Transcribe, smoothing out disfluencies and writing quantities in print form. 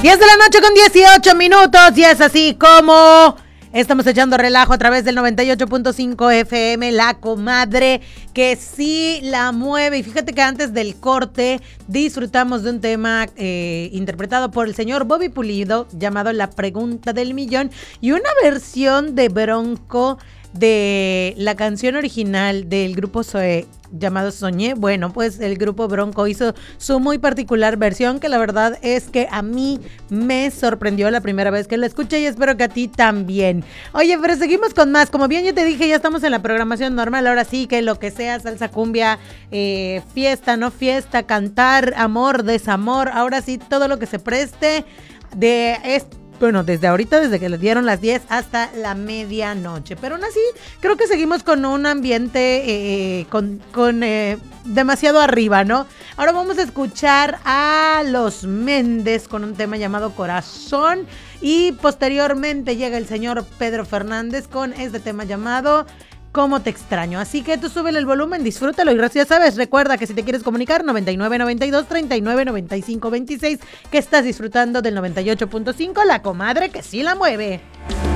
10 de la noche con 18 minutos y es así como estamos echando relajo a través del 98.5 FM, La Comadre, que sí la mueve. Y fíjate que antes del corte disfrutamos de un tema interpretado por el señor Bobby Pulido llamado La Pregunta del Millón y una versión de Bronco de la canción original del grupo Zoé llamado Soñé. Bueno, pues el grupo Bronco hizo su muy particular versión que la verdad es que a mí me sorprendió la primera vez que lo escuché y espero que a ti también. Oye, pero seguimos con más. Como bien yo te dije, ya estamos en la programación normal. Ahora sí que lo que sea, salsa, cumbia, fiesta, no fiesta, cantar, amor, desamor. Ahora sí, todo lo que se preste de esto. Bueno, desde ahorita, desde que les dieron las 10 hasta la medianoche. Pero aún así, creo que seguimos con un ambiente con demasiado arriba, ¿no? Ahora vamos a escuchar a Los Méndez con un tema llamado Corazón. Y posteriormente llega el señor Pedro Fernández con este tema llamado Cómo te extraño. Así que tú súbele el volumen, disfrútalo y ya sabes, recuerda que si te quieres comunicar 9992-399526, que estás disfrutando del 98.5, La Comadre que sí la mueve.